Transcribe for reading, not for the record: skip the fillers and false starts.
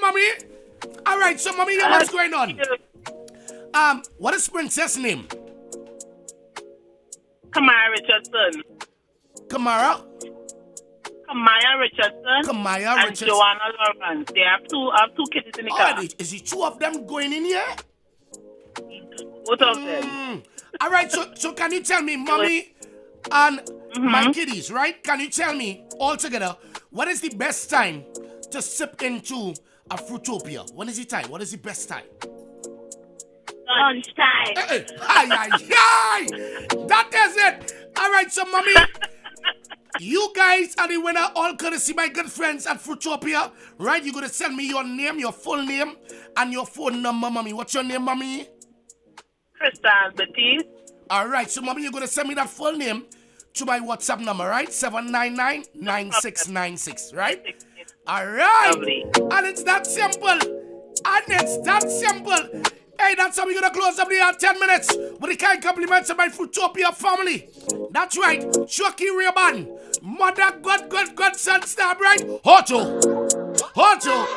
mommy. All right, so mommy, what's going on? What is princess name? Kamaya Richardson. Kamara? Kamaya Richardson. Kamaya and Richardson. Joanna Lawrence. They have two kids in the car. Is it two of them going in here? Both of them. All right, so can you tell me, mommy and my kiddies, right? Can you tell me all together what is the best time to sip into a Fruitopia? When is the time? What is the best time? Lunchtime. That is it. All right, so mommy, you guys are the winner, all courtesy my good friends at Fruitopia, right? You're going to send me your name, your full name, and your phone number, mommy. What's your name, mommy? Crystal Batiste. All right, so mommy, you're going to send me that full name to my WhatsApp number, right? 799-9696, right? All right. Lovely. And it's that simple. Hey, that's how we're going to close up the 10 minutes with the kind compliments of my Fruitopia family. That's right. Chucky Reaban. Mother, God, son, star, right? Hoto.